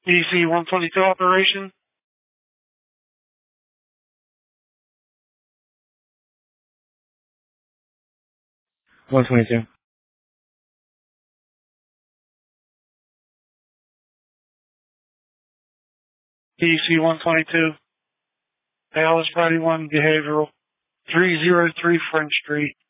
EDC 122 operation. $122. EDC 122. Dallas 91 Behavioral. 303 French Street.